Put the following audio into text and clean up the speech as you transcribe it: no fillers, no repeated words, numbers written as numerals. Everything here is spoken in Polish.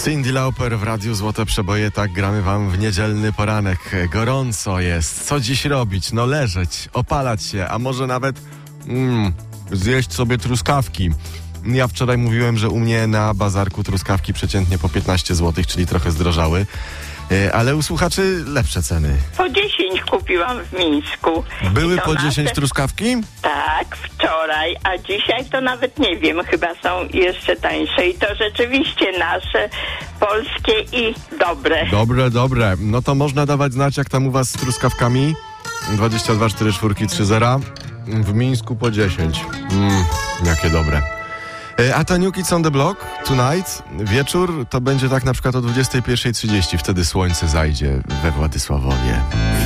Cyndi Lauper w Radiu Złote Przeboje, tak gramy wam w niedzielny poranek. Gorąco jest, co dziś robić? No leżeć, opalać się, a może nawet zjeść sobie truskawki. Ja wczoraj mówiłem, że u mnie na bazarku truskawki przeciętnie po 15 zł, czyli trochę zdrożały. Ale u słuchaczy lepsze ceny. Po 10 kupiłam w Mińsku. Były po 10 truskawki? Tak, wczoraj, a dzisiaj to nawet nie wiem, chyba są jeszcze tańsze i to rzeczywiście nasze, polskie i dobre. Dobre. No to można dawać znać, jak tam u was z truskawkami. 22 44 30. W Mińsku po 10. Jakie dobre. A ta New Kids on the Block tonight, wieczór, to będzie tak na przykład o 21:30, wtedy słońce zajdzie we Władysławowie.